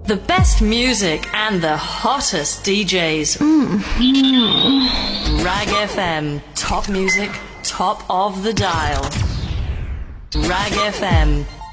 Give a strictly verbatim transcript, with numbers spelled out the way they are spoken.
The best music and the hottest D Js. Mm. Rag F M. Top music, top of the dial. Rag F M.